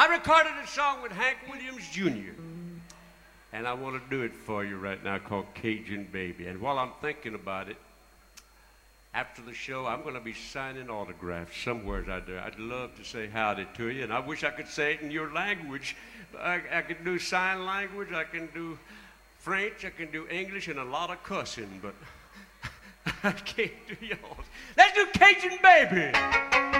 I recorded a song with Hank Williams Jr., and I want to do it for you right now called Cajun Baby. And while I'm thinking about it, after the show, I'm going to be signing autographs somewhere out there. I'd love to say howdy to you, and I wish I could say it in your language. I can do sign language, I can do French, I can do English, and a lot of cussing, but I can't do yours. Let's do Cajun Baby.